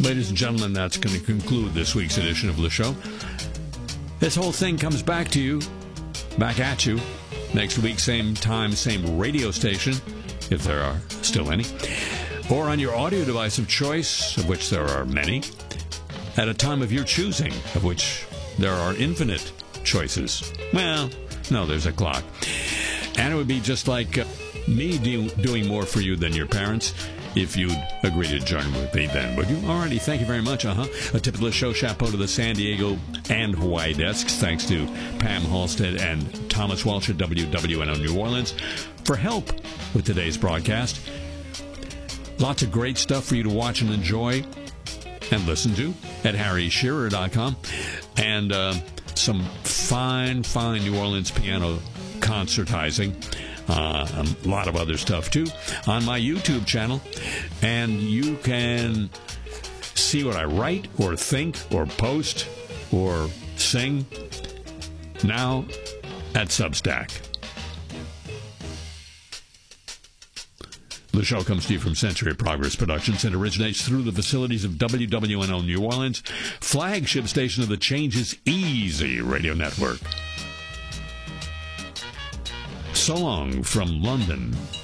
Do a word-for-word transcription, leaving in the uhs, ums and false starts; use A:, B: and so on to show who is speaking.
A: Ladies and gentlemen, that's going to conclude this week's edition of the show. This whole thing comes back to you, back at you, next week, same time, same radio station, if there are still any, or on your audio device of choice, of which there are many, at a time of your choosing, of which there are infinite choices. Well, no, there's a clock. And it would be just like uh, me do, doing more for you than your parents if you'd agree to join with me then, would you? Alrighty, thank you very much. Uh-huh. A tip of the show, chapeau to the San Diego and Hawaii desks. Thanks to Pam Halstead and Thomas Walsh at W W N O New Orleans for help with today's broadcast. Lots of great stuff for you to watch and enjoy and listen to at harry shearer dot com. And uh, some fine, fine New Orleans piano concertizing. Uh, a lot of other stuff, too, on my YouTube channel. And you can see what I write or think or post or sing now at Substack. The show comes to you from Century Progress Productions and originates through the facilities of W W N O New Orleans, flagship station of the Changes Easy Radio Network. So long from London.